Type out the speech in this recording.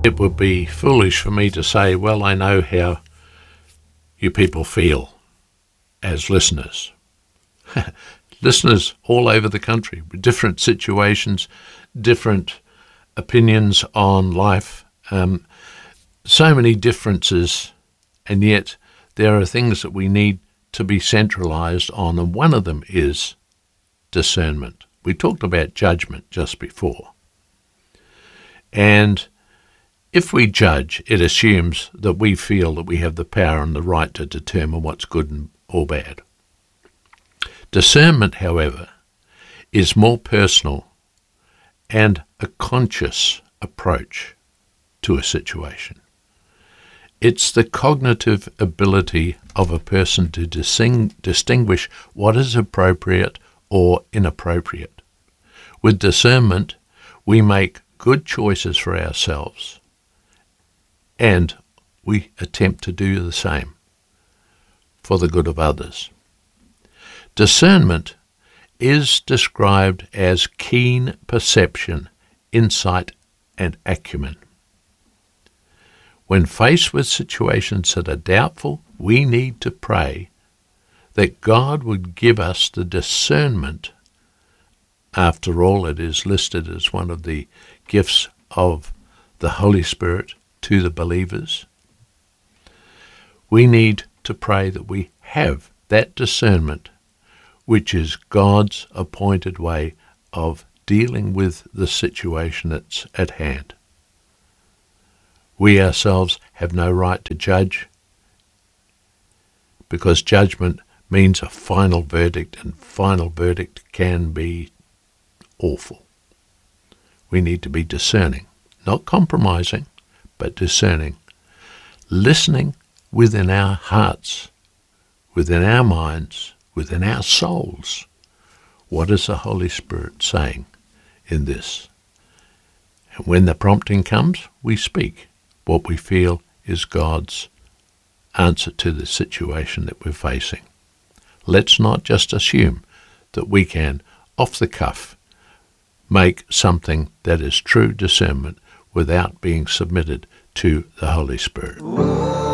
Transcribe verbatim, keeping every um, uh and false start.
It would be foolish for me to say, well, I know how you people feel as listeners. Listeners all over the country, with different situations, different opinions on life, um, so many differences, and yet there are things that we need to be centralized on, and one of them is discernment. We talked about judgment just before. And if we judge, it assumes that we feel that we have the power and the right to determine what's good or bad. Discernment, however, is more personal and a conscious approach to a situation. It's the cognitive ability of a person to dising- distinguish what is appropriate or inappropriate. With discernment, we make good choices for ourselves, and we attempt to do the same for the good of others. Discernment is described as keen perception, insight, and acumen. When faced with situations that are doubtful, we need to pray that God would give us the discernment. After all, it is listed as one of the gifts of the Holy Spirit to the believers. We need to pray that we have that discernment, which is God's appointed way of dealing with the situation that's at hand. We ourselves have no right to judge, because judgment means a final verdict, and final verdict can be awful. We need to be discerning, not compromising, but discerning, listening within our hearts, within our minds, within our souls. What is the Holy Spirit saying in this? And when the prompting comes, we speak what we feel is God's answer to the situation that we're facing. Let's not just assume that we can, off the cuff, make something that is true discernment without being submitted to the Holy Spirit.